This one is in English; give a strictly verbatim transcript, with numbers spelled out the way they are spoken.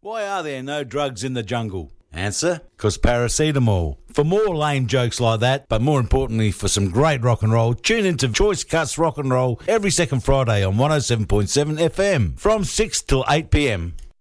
Why are there no drugs in the jungle? Answer, because paracetamol. For more lame jokes like that, but more importantly for some great rock and roll, tune into Choice Cuts Rock and Roll every second Friday on one oh seven point seven F M from six till eight p m.